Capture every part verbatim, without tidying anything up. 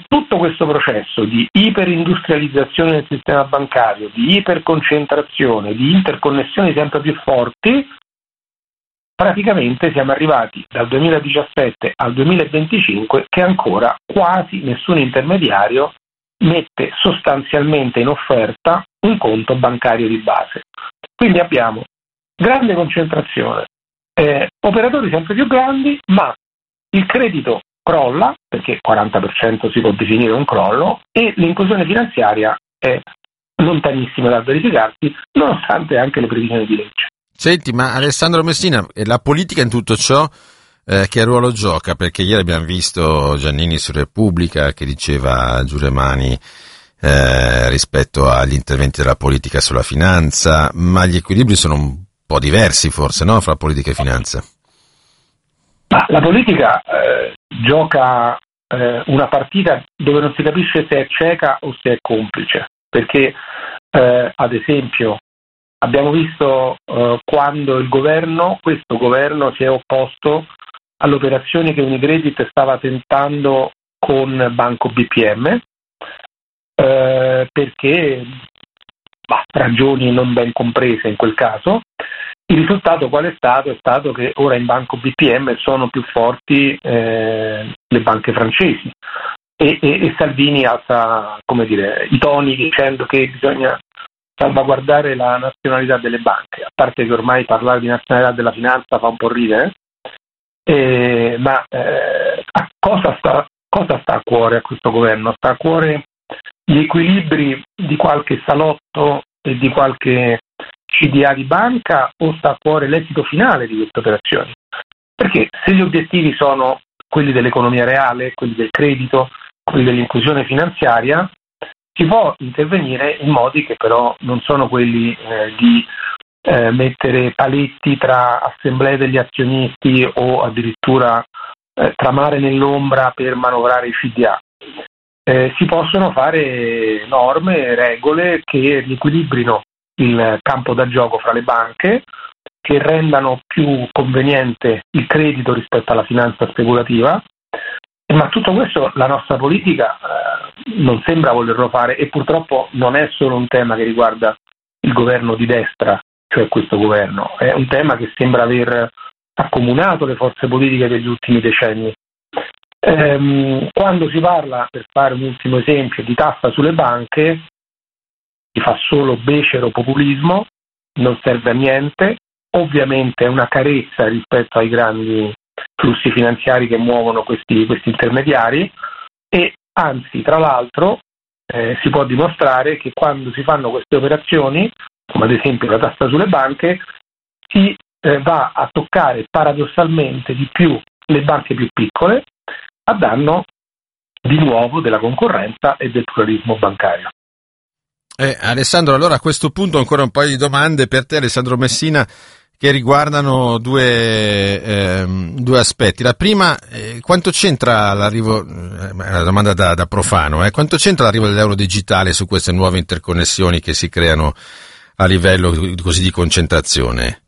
tutto questo processo di iperindustrializzazione del sistema bancario, di iperconcentrazione, di interconnessioni sempre più forti, praticamente siamo arrivati dal duemiladiciassette al duemilaventicinque che ancora quasi nessun intermediario mette sostanzialmente in offerta un conto bancario di base. Quindi abbiamo grande concentrazione, eh, operatori sempre più grandi, ma il credito crolla, perché quaranta per cento si può definire un crollo, e l'inclusione finanziaria è lontanissima dal verificarsi, nonostante anche le previsioni di legge. Senti, ma Alessandro Messina, la politica in tutto ciò eh, che ruolo gioca? Perché ieri abbiamo visto Giannini su Repubblica che diceva giù le mani eh, rispetto agli interventi della politica sulla finanza, ma gli equilibri sono un po' diversi forse, no? Fra politica e finanza. Ma la politica eh, gioca eh, una partita dove non si capisce se è cieca o se è complice, perché eh, ad esempio abbiamo visto eh, quando il governo, questo governo si è opposto alle operazioni che Unicredit stava tentando con Banco B P M eh, perché, bah, ragioni non ben comprese in quel caso. Il risultato qual è stato? È stato che ora in Banco B P M sono più forti eh, le banche francesi e, e, e Salvini alza, come dire, i toni dicendo che bisogna salvaguardare la nazionalità delle banche, a parte che ormai parlare di nazionalità della finanza fa un po' ridere, eh, ma eh, a cosa sta, cosa sta a cuore a questo governo? Sta a cuore gli equilibri di qualche salotto e di qualche C D A di banca o sta a cuore l'esito finale di queste operazioni? Perché se gli obiettivi sono quelli dell'economia reale, quelli del credito, quelli dell'inclusione finanziaria, si può intervenire in modi che però non sono quelli eh, di eh, mettere paletti tra assemblee degli azionisti o addirittura eh, tramare nell'ombra per manovrare i C D A. Eh, si possono fare norme, regole che riequilibrino il campo da gioco fra le banche, che rendano più conveniente il credito rispetto alla finanza speculativa. Ma tutto questo la nostra politica eh, non sembra volerlo fare, e purtroppo non è solo un tema che riguarda il governo di destra, cioè questo governo, è un tema che sembra aver accomunato le forze politiche degli ultimi decenni. Ehm, quando si parla, per fare un ultimo esempio, di tassa sulle banche, si fa solo becero populismo, non serve a niente, ovviamente è una carezza rispetto ai grandi flussi finanziari che muovono questi, questi intermediari, e anzi, tra l'altro, eh, si può dimostrare che quando si fanno queste operazioni, come ad esempio la tassa sulle banche, si eh, va a toccare paradossalmente di più le banche più piccole, a danno di nuovo della concorrenza e del pluralismo bancario. Eh, Alessandro, allora a questo punto ancora un paio di domande per te, Alessandro Messina, che riguardano due, ehm, due aspetti. La prima, eh, quanto c'entra l'arrivo, eh, una domanda da, da profano, eh, quanto c'entra l'arrivo dell'euro digitale su queste nuove interconnessioni che si creano a livello così di concentrazione?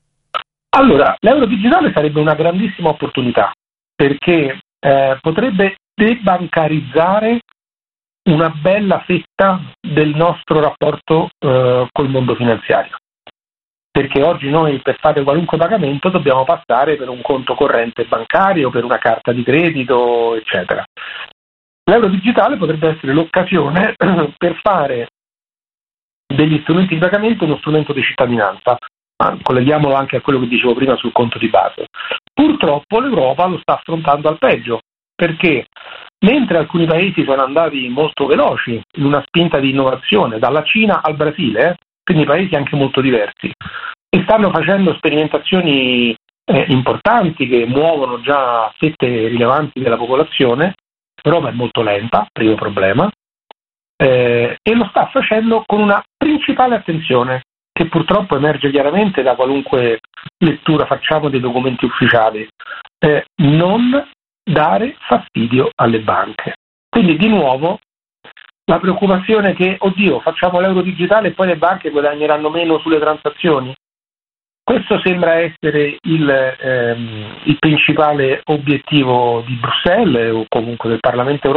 Allora, l'euro digitale sarebbe una grandissima opportunità, perché eh, potrebbe debancarizzare una bella fetta del nostro rapporto eh, col mondo finanziario. Perché oggi noi per fare qualunque pagamento dobbiamo passare per un conto corrente bancario, per una carta di credito, eccetera. L'euro digitale potrebbe essere l'occasione per fare degli strumenti di pagamento uno strumento di cittadinanza. Ma colleghiamolo anche a quello che dicevo prima sul conto di base. Purtroppo l'Europa lo sta affrontando al peggio, perché mentre alcuni paesi sono andati molto veloci in una spinta di innovazione, dalla Cina al Brasile, eh, quindi paesi anche molto diversi, e stanno facendo sperimentazioni eh, importanti che muovono già fette rilevanti della popolazione, l'Europa è molto lenta, primo problema, eh, e lo sta facendo con una principale attenzione, che purtroppo emerge chiaramente da qualunque lettura facciamo dei documenti ufficiali, eh, non dare fastidio alle banche. Quindi di nuovo la preoccupazione che, oddio, facciamo l'euro digitale e poi le banche guadagneranno meno sulle transazioni. Questo sembra essere il, ehm, il principale obiettivo di Bruxelles o comunque del Parlamento europeo,